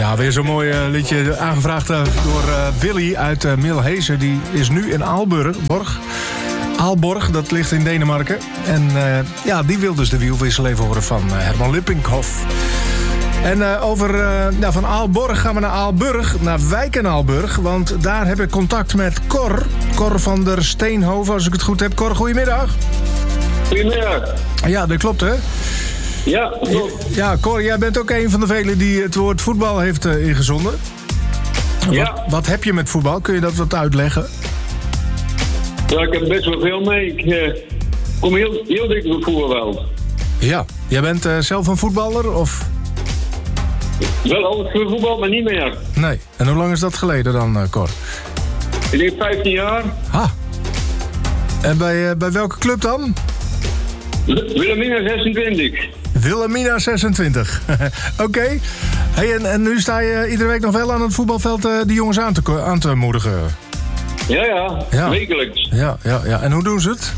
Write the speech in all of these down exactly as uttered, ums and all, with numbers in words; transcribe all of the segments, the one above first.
Ja, weer zo'n mooi uh, liedje aangevraagd uh, door uh, Willy uit uh, Milhezen. Die is nu in Aalborg. Borg. Aalborg, dat ligt in Denemarken. En uh, ja, die wil dus de wielwissel even horen van uh, Herman Lippinkhoff. En uh, over, uh, nou, van Aalborg gaan we naar Aalburg, naar Wijk en Aalburg. Want daar heb ik contact met Cor. Cor van der Steenhoven, als ik het goed heb. Cor, goedemiddag. Goedemiddag. Ja, dat klopt, hè? Ja, klopt. Ja, Cor, jij bent ook een van de velen die het woord voetbal heeft uh, ingezonden. Ja. Wat, wat heb je met voetbal? Kun je dat wat uitleggen? Ja, ik heb best wel veel mee. Ik uh, kom heel, heel dik op het voetbalveld. Ja. Jij bent uh, zelf een voetballer, of? Wel altijd voor voetbal, maar niet meer. Nee. En hoe lang is dat geleden dan, uh, Cor? Ik denk vijftien jaar. Ha. En bij, uh, bij welke club dan? Wilhelmina zesentwintig. Wilhelmina zesentwintig. Oké. Okay. Hey, en, en nu sta je iedere week nog wel aan het voetbalveld uh, die jongens aan te, aan te moedigen? Ja, ja, ja. Wekelijks. Ja, ja, ja. En hoe doen ze het?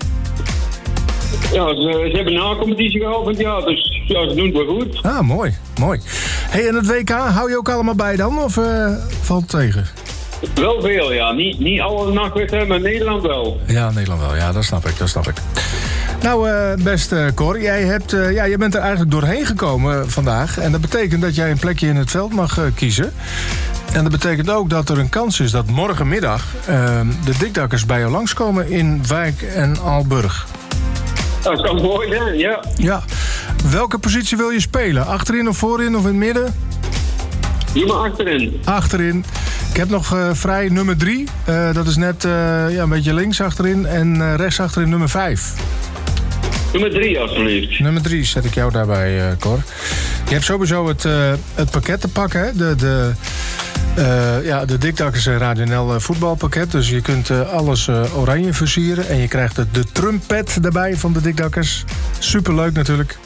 Ja, ze, ze hebben een na-competitie geopend, ja, dus ja, ze doen het wel goed. Ah, mooi, mooi. Hey, en het W K, hou je ook allemaal bij dan, of uh, valt het tegen? Wel veel, ja. Niet, niet alle nachtwedstrijden, maar Nederland wel. Ja, Nederland wel. Ja, dat snap ik, dat snap ik. Nou, uh, beste Cor, jij, hebt, uh, ja, jij bent er eigenlijk doorheen gekomen vandaag. En dat betekent dat jij een plekje in het veld mag uh, kiezen. En dat betekent ook dat er een kans is dat morgenmiddag uh, de dikdakkers bij jou langskomen in Wijk en Aalburg. Dat kan mooi zijn, ja. Ja. Welke positie wil je spelen? Achterin of voorin of in het midden? Doe maar achterin. Achterin. Ik heb nog uh, vrij nummer drie. Uh, dat is net uh, ja, een beetje links achterin. En uh, rechts achterin nummer vijf. Nummer drie, alsjeblieft. Nummer drie zet ik jou daarbij, uh, Cor. Je hebt sowieso het, uh, het pakket te pakken, hè? De, de, uh, ja, de Dikdakkers Radio N L voetbalpakket. Dus je kunt uh, alles uh, oranje versieren. En je krijgt de, de trumpet erbij van de Dikdakkers. Superleuk natuurlijk.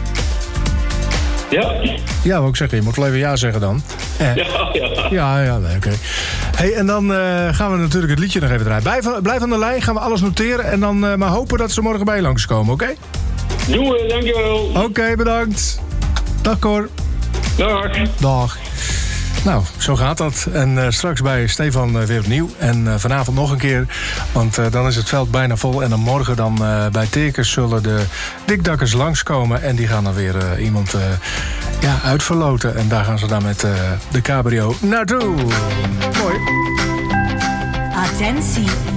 Ja. Ja, wou ik zeggen. Je moet wel even ja zeggen dan. Eh. Ja, ja. Ja, ja, nee, oké. Okay. Hey, en dan uh, gaan we natuurlijk het liedje nog even draaien. Blijf, blijf aan de lijn, gaan we alles noteren. En dan uh, maar hopen dat ze morgen bij je langskomen, oké? Okay? Doen we, dankjewel. Oké, okay, bedankt. Dag, Cor. Dag. Dag. Nou, zo gaat dat. En uh, straks bij Stefan uh, weer opnieuw. En uh, vanavond nog een keer. Want uh, dan is het veld bijna vol. En dan morgen dan uh, bij Tekers zullen de Dikdakkers langskomen. En die gaan dan weer uh, iemand uh, ja, uitverloten. En daar gaan ze dan met uh, de cabrio naartoe. Mooi. Attentie.